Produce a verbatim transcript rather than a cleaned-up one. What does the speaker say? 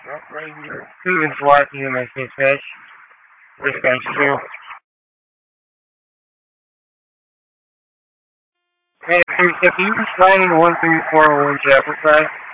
Well, right here. Steven SWAT team, I say fish. Dispatch two. Hey, three six, you responding to one three four one Shepherd Drive?